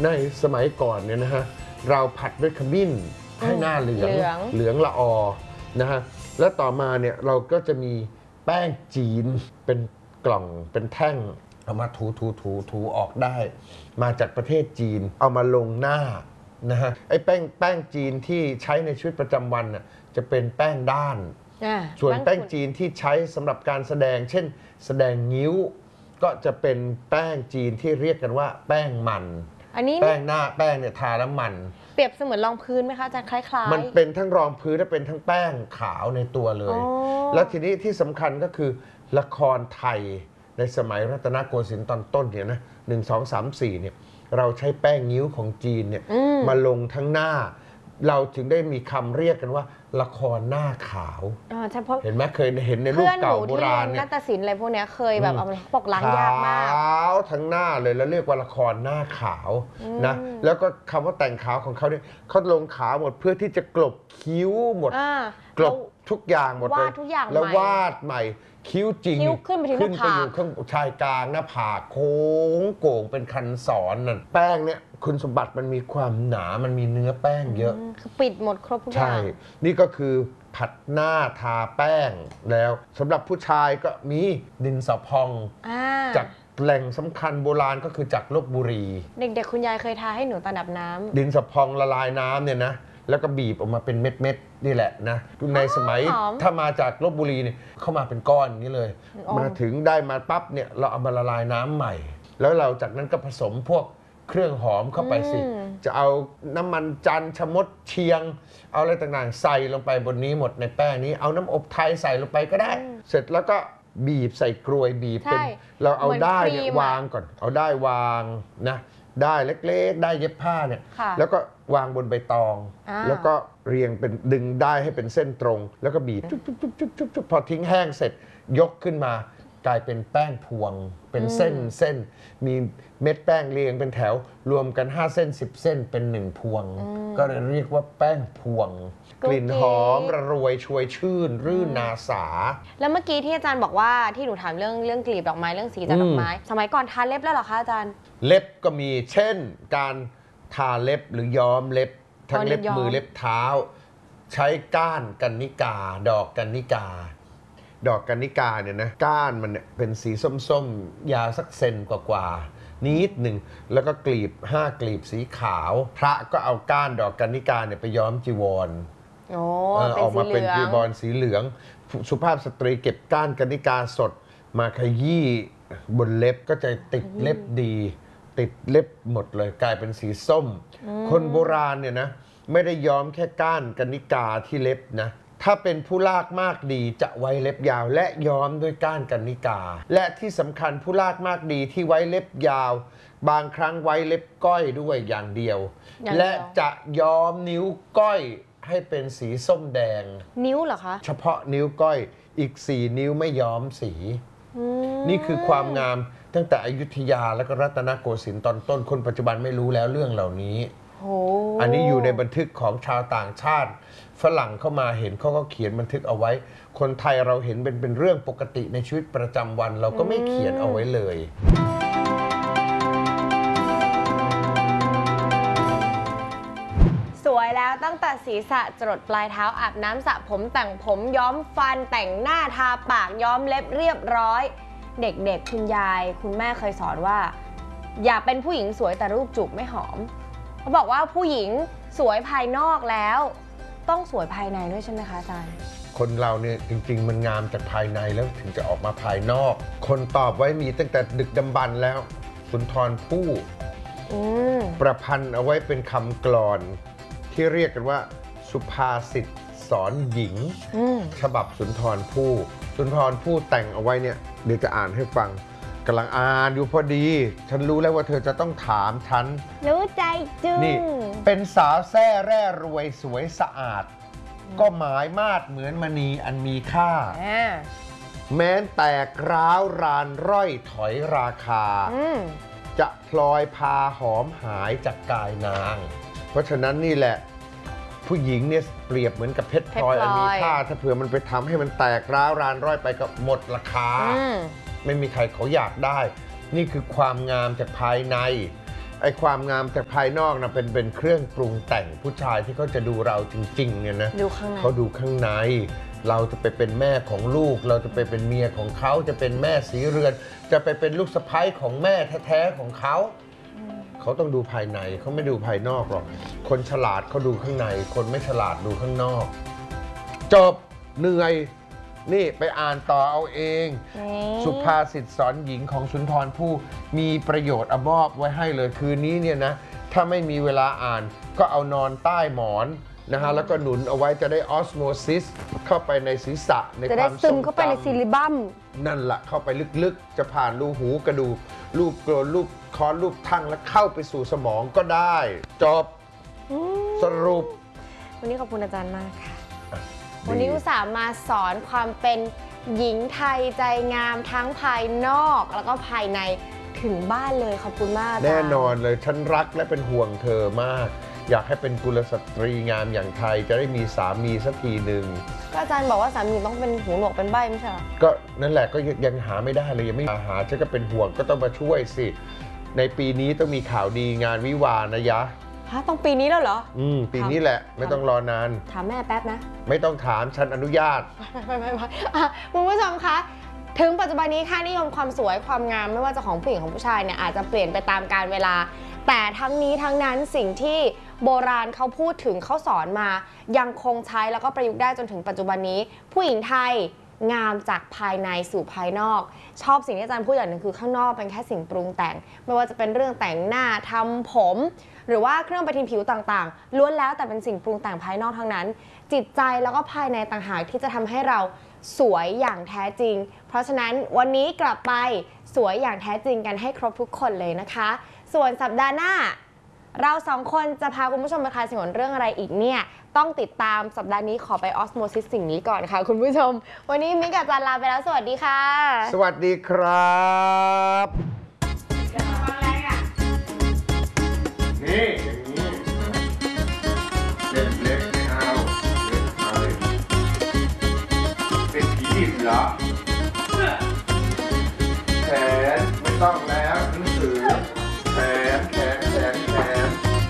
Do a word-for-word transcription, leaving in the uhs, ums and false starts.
ในสมัยก่อนเนี่ยนะฮะเราผัดด้วยขมิ้นให้หน้าเหลืองเหลืองละออนะฮะและต่อมาเนี่ยเราก็จะมีแป้งจีนเป็นกล่องเป็นแท่งเอามาถูถูถูถูออกได้มาจากประเทศจีนเอามาลงหน้านะฮะไอ้แป้งแป้งจีนที่ใช้ในชีวิตประจำวันน่ะจะเป็นแป้งด้านส่วนแป้งจีนที่ใช้สำหรับการแสดงเช่นแสดงงิ้วก็จะเป็นแป้งจีนที่เรียกกันว่าแป้งมันอันนี้แป้งหน้าแป้งเนี่ยทาแล้วมันเปรียบเสมือนรองพื้นไหมคะอาจารย์คล้ายๆมันเป็นทั้งรองพื้นและเป็นทั้งแป้งขาวในตัวเลยแล้วทีนี้ที่สำคัญก็คือละครไทยในสมัยรัตนโกสินทร์ตอนต้นเนี่ยนะหนึ่งสองสามสี่เนี่ยเราใช้แป้งงิ้วของจีนเนี่ยมาลงทั้งหน้าเราถึงได้มีคำเรียกกันว่าละครหน้าขาวเห็นไหมเคยเห็นในรูปเก่าโบราณเนี่ยนาฏศิลป์อะไรพวกนี้เคยแบบเอามาปกล้างยากมากขาวทั้งหน้าเลยแล้วเรียกว่าละครหน้าขาวนะแล้วก็คำว่าแต่งขาวของเขาเนี่ยเขาลงขาวหมดเพื่อที่จะกลบคิ้วหมดกลบทุกอย่างหมดเลยแล้ววาดใหม่คิ้วจริงขึ้นไปถึงหน้าผากข้างชายกลางหน้าผากโค้งโก่งเป็นคันศรนั่นแป้งเนี่ยคุณสมบัติมันมีความหนามันมีเนื้อแป้งเยอะคือปิดหมดครบทุกอย่างใช่นี่ก็คือผัดหน้าทาแป้งแล้วสำหรับผู้ชายก็มีดินสอพองจากแหล่งสำคัญโบราณก็คือจากลพบุรีเด็กๆคุณยายเคยทาให้หนูตอนดับน้ำดินสอพองละลายน้ำเนี่ยนะแล้วก็บีบออกมาเป็นเม็ดๆนี่แหละนะในสมัยถ้ามาจากลพบุรีเนี่ยเข้ามาเป็นก้อนอย่างนี้เลยมาถึงได้มาปั๊บเนี่ยเราเอามาละลายน้ำใหม่แล้วเราจากนั้นก็ผสมพวกเครื่องหอมเข้าไปสิจะเอาน้ำมันจันทร์ชะมดเชียงเอาอะไรต่างๆใส่ลงไปบนนี้หมดในแป้งนี้เอาน้ำอบไทยใส่ลงไปก็ได้เสร็จแล้วก็บีบใส่กรวยบีบเป็นเราเอาได้เนี่ยวางก่อนเอาได้วางนะได้เล็กๆได้เย็บผ้าเนี่ยแล้วก็วางบนใบตองแล้วก็เรียงเป็นดึงได้ให้เป็นเส้นตรงแล้วก็บีบจุ๊บๆๆๆพอทิ้งแห้งเสร็จยกขึ้นมากลายเป็นแป้งพวงเป็นเส้นเส้นมีเม็ดแป้งเรียงเป็นแถวรวมกันห้าเส้นสิบเส้นเป็นหนึ่งพวงก็เลยเรียกว่าแป้งพวงกลิ่นหอมระรวยชวยชื่นรื่นนาสาแล้วเมื่อกี้ที่อาจารย์บอกว่าที่หนูถามเรื่องเรื่องกลีบดอกไม้เรื่องสีจากดอกไม้สมัยก่อนทาเล็บแล้วเหรอคะอาจารย์เล็บก็มีเช่นการทาเล็บหรือย้อมเล็บทั้งเล็บมือเล็บเท้าใช้ก้านกันนิกาดอกกันนิกาดอกกันนิกาเนี่ยนะก้านมันเนี่ยเป็นสีส้มๆยาวสักเซนกว่าๆนิดหนึ่งแล้วก็กลีบห้ากลีบสีขาวพระก็เอาก้านดอกกันนิกาเนี่ยไปย้อมจีวรออกมาเป็นจีวรสีเหลืองสุภาพสตรีเก็บก้านกันนิกาสดมาขยี้บนเล็บก็จะติดเล็บดีติดเล็บหมดเลยกลายเป็นสีส้มคนโบราณเนี่ยนะไม่ได้ย้อมแค่ก้านกันนิกาที่เล็บนะถ้าเป็นผู้ลากมากดีจะไว้เล็บยาวและย้อมด้วยก้านกันนิกาและที่สำคัญผู้ลากมากดีที่ไว้เล็บยาวบางครั้งไว้เล็บก้อยด้วยอย่างเดียวและจะย้อมนิ้วก้อยให้เป็นสีส้มแดงนิ้วเหรอคะเฉพาะนิ้วก้อยอีกสี่นิ้วไม่ย้อมสีนี่คือความงามตั้งแต่อยุธยาและก็รัตนโกสินทร์ตอนต้นคนปัจจุบันไม่รู้แล้วเรื่องเหล่านี้อันนี้อยู่ในบันทึกของชาวต่างชาติฝรั่งเข้ามาเห็นเขาก็เขียนบันทึกเอาไว้คนไทยเราเห็นเป็นเป็นเรื่องปกติในชีวิตประจำวันเราก็ไม่เขียนเอาไว้เลยสวยแล้วตั้งแต่ศีรษะจรดปลายเท้าอาบน้ำสระผมแต่งผมย้อมฟันแต่งหน้าทาปากย้อมเล็บเรียบร้อยเด็กๆคุณยายคุณแม่เคยสอนว่าอย่าเป็นผู้หญิงสวยแต่รูปจุกไม่หอมเขาบอกว่าผู้หญิงสวยภายนอกแล้วต้องสวยภายในด้วยใช่ไหมคะอาจารย์คนเราเนี่ยจริงๆมันงามจากภายในแล้วถึงจะออกมาภายนอกคนตอบไว้มีตั้งแต่ดึกดำบรรพ์แล้วสุนทรภู่ประพันธ์เอาไว้เป็นคำกลอนที่เรียกกันว่าสุภาษิตสอนหญิงฉบับสุนทรภู่สุนทรภู่แต่งเอาไว้เนี่ยเดี๋ยวจะอ่านให้ฟังกำลังอ่านอยู่พอดีฉันรู้แล้วว่าเธอจะต้องถามฉันรู้ใจจึงนี่เป็นสาวแซ่แร่รวยสวยสะอาดก็หมายมาดเหมือนมณีอันมีค่าแม้นแตกร้าวรานร่อยถอยราคาจะพลอยพาหอมหายจากกายนางเพราะฉะนั้นนี่แหละผู้หญิงเนี่ยเปรียบเหมือนกับเพชรพลอยอันมีค่าถ้าเผื่อมันไปทำให้มันแตกร้าวรานร่อยไปก็หมดราคาไม่มีใครเขาอยากได้นี่คือความงามจากภายในไอ้ความงามจากภายนอกนะเป็นเป็นเครื่องปรุงแต่งผู้ชายที่เขาจะดูเราจริงๆเนี่ยนะดูข้างในเขาดูข้างใน เราจะไปเป็นแม่ของลูก เราจะไปเป็นเมียของเขาจะเป็นแม่สีเรือน จะไปเป็นลูกสะใภ้ของแม่แท้ๆของเขาเขาต้องดูภายในเขาไม่ดูภายนอกหรอกคนฉลาดเขาดูข้างใน คนไม่ฉลาดดูข้างนอก จบเหนื่อยนี่ไปอ่านต่อเอาเอง สุภาษิตสอนหญิงของสุนทรภู่มีประโยชน์อบอบไว้ให้เลยคืนนี้เนี่ยนะถ้าไม่มีเวลาอ่านก็เอานอนใต้หมอนนะฮะแล้วก็หนุนเอาไว้จะได้ออสโมซิสเข้าไปในศีรษะในจะคได้วามซึทรมงเข้าไปในจำซิลิบัมนั่นแหละเข้าไปลึกๆ จะผ่านรูหูกระดูกรูปโกรนรูปคอนรูปทั่งแล้วเข้าไปสู่สมองก็ได้ จบสรุปวันนี้ขอบคุณอาจารย์มากค่ะอ่ะวันนี้อุตส่าห์มาสอนความเป็นหญิงไทยใจงามทั้งภายนอกแล้วก็ภายในถึงบ้านเลยขอบคุณมากอาจารย์แน่นอนเลยฉันรักและเป็นห่วงเธอมาก อยากให้เป็นกุลสตรีงามอย่างไทยจะได้มีสามีสักทีหนึ่งก็อาจารย์บอกว่าสามีต้องเป็นหูหนวกเป็นใบ้ไม่ใช่เหรอก็นั่นแหละก็ยังหาไม่ได้เลยยังไม่หาฉันก็เป็นห่วงก็ต้องมาช่วยสิ ในปีนี้ต้องมีข่าวดีงานวิวาห์นะยะฮะต้องปีนี้แล้วเหรออืมปีนี้แหละไม่ต้องรอนานถามแม่แป๊บนะไม่ต้องถามฉันอนุญาตไม่ไม่ไม่อ่ะคุณผู้ชมคะ ถึงปัจจุบันนี้ค่านิยมความสวยความงามไม่ว่าจะของผู้หญิงของผู้ชายเนี่ยอาจจะเปลี่ยนไปตามกาลเวลา แต่ทั้งนี้ทั้งนั้นสิ่งที่โบราณเขาพูดถึงเขาสอนมา ยังคงใช้แล้วก็ประยุกต์ได้จนถึงปัจจุบันนี้ ผู้หญิงไทยงามจากภายในสู่ภายนอก ชอบสิ่งที่อาจารย์พูดอย่างหนึ่งคือข้างนอกเป็นแค่สิ่งปรุงแต่ง ไม่ว่าจะเป็นเรื่องแต่งหน้าทำผม หรือว่าเครื่องประทินผิวต่างๆล้วนแล้วแต่เป็นสิ่งปรุงแต่งภายนอกทั้งนั้น จิตใจแล้วก็ภายในต่างหากที่จะทำให้เราสวยอย่างแท้จริง เพราะฉะนั้นวันนี้กลับไปสวยอย่างแท้จริงกันให้ครบทุกคนเลยนะคะ ส่วนสัปดาห์หน้า เราสองคนจะพาคุณผู้ชมไปคลายสงวนเรื่องอะไรอีกเนี่ยต้องติดตามสัปดาห์นี้ขอไปออสโมซิสสิ่งนี้ก่อนค่ะคุณผู้ชม วันนี้มิกกับอาจารย์ลาไปแล้วสวัสดีค่ะสวัสดีครับนี่อย่างนี้เล็บเล็บไม่เอาเล็บเอาเลยเป็นผีดิบเหรอแขนไม่ต้องแล้ว